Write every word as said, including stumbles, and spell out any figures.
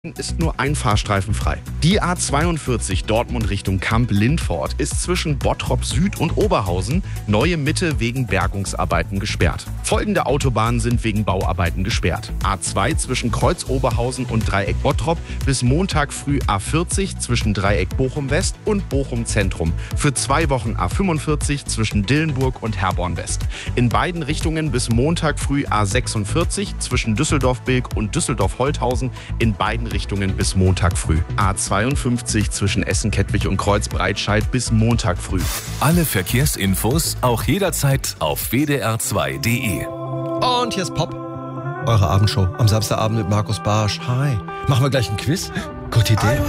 Ist nur ein Fahrstreifen frei. Die A zweiundvierzig Dortmund Richtung Kamp-Lindfort ist zwischen Bottrop Süd und Oberhausen Neue Mitte wegen Bergungsarbeiten gesperrt. Folgende Autobahnen sind wegen Bauarbeiten gesperrt. A zwei zwischen Kreuz Oberhausen und Dreieck Bottrop bis Montag früh A vierzig zwischen Dreieck Bochum West und Bochum Zentrum. Für zwei Wochen A fünfundvierzig zwischen Dillenburg und Herborn West. In beiden Richtungen bis Montag früh A sechsundvierzig zwischen Düsseldorf-Bilk und Düsseldorf-Holthausen. In beiden Richtungen bis Montag früh. A zweiundfünfzig zwischen Essen-Kettwig und Kreuz-Breitscheid bis Montag früh. Alle Verkehrsinfos auch jederzeit auf w d r zwei punkt d e. Und hier ist Pop, eure Abendshow am Samstagabend mit Markus Barsch. Hi. Machen wir gleich ein Quiz? Gute Idee.